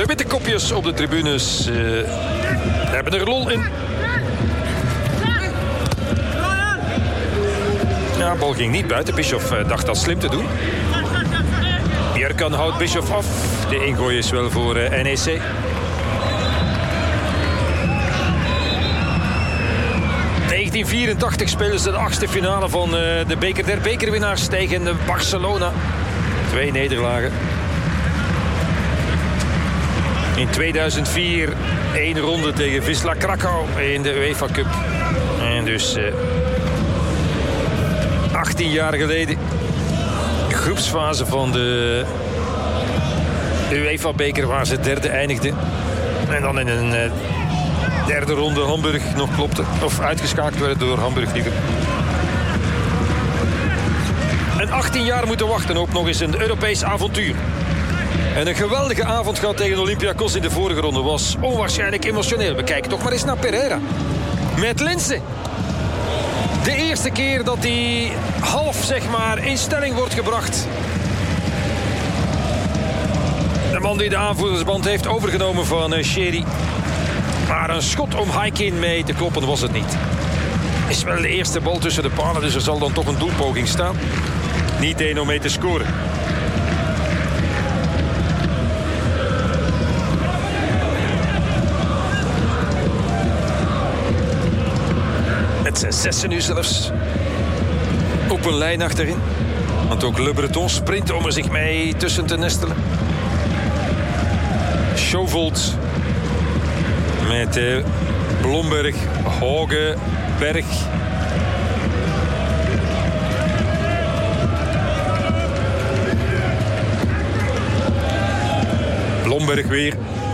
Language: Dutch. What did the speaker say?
De witte kopjes op de tribunes hebben er lol in. Ja, bal ging niet buiten. Bischoff dacht dat slim te doen. Björkan houdt Bischoff af. De ingooi is wel voor NEC. In 1984 spelen ze de 8e finale van de beker der bekerwinnaars tegen Barcelona. 2 nederlagen. In 2004 1 ronde tegen Wisla Krakau in de UEFA Cup. En dus 18 jaar geleden. De groepsfase van de UEFA-beker waar ze derde eindigden. En dan in een derde ronde Hamburg nog klopte. Of uitgeschakeld werden door Hamburg liever. En 18 jaar moeten wachten op nog eens een Europees avontuur. En een geweldige avond gehad tegen Olympiakos in de vorige ronde was onwaarschijnlijk emotioneel. We kijken toch maar eens naar Pereira. Met Linse. De eerste keer dat hij half zeg maar in stelling wordt gebracht. De man die de aanvoerdersband heeft overgenomen van Sherry. Maar een schot om Haikin mee te kloppen was het niet. Is wel de eerste bal tussen de palen, dus er zal dan toch een doelpoging staan. Niet één om mee te scoren. Met zijn zessen nu zelfs. Op een lijn achterin. Want ook Le Breton sprint om er zich mee tussen te nestelen. Schovold. Met Blomberg, Hoge, Berg. Blomberg weer.